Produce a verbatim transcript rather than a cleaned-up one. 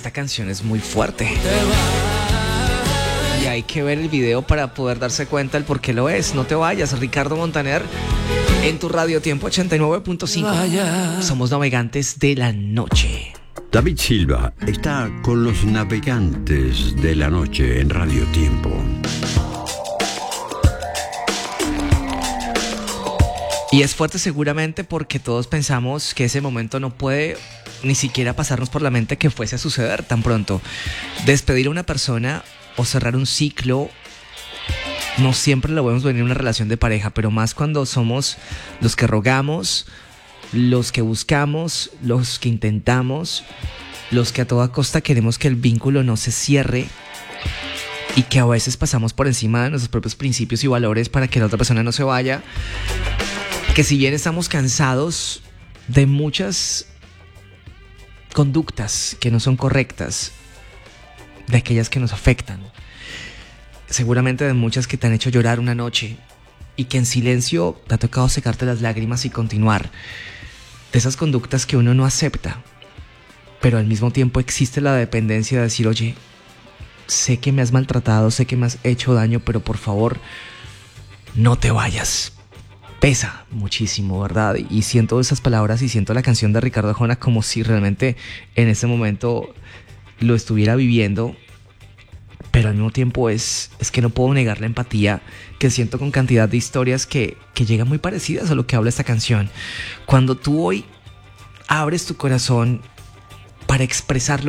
esta canción es muy fuerte. Y hay que ver el video para poder darse cuenta del por qué lo es. No te vayas, Ricardo Montaner, en tu Radio Tiempo ochenta y nueve punto cinco. Somos navegantes de la noche. David Silva está con los navegantes de la noche en Radio Tiempo. Y es fuerte seguramente porque todos pensamos que ese momento no puede ni siquiera pasarnos por la mente que fuese a suceder tan pronto. Despedir a una persona o cerrar un ciclo no siempre lo vemos venir en una relación de pareja, pero más cuando somos los que rogamos, los que buscamos, los que intentamos, los que a toda costa queremos que el vínculo no se cierre y que a veces pasamos por encima de nuestros propios principios y valores para que la otra persona no se vaya. Que si bien estamos cansados de muchas conductas que no son correctas, de aquellas que nos afectan, seguramente de muchas que te han hecho llorar una noche y que en silencio te ha tocado secarte las lágrimas y continuar, de esas conductas que uno no acepta, pero al mismo tiempo existe la dependencia de decir, oye, sé que me has maltratado, sé que me has hecho daño, pero por favor, no te vayas. Pesa muchísimo, ¿verdad? Y siento esas palabras y siento la canción de Ricardo Arjona como si realmente en ese momento lo estuviera viviendo, pero al mismo tiempo es, es que no puedo negar la empatía que siento con cantidad de historias que, que llegan muy parecidas a lo que habla esta canción. Cuando tú hoy abres tu corazón para expresarlo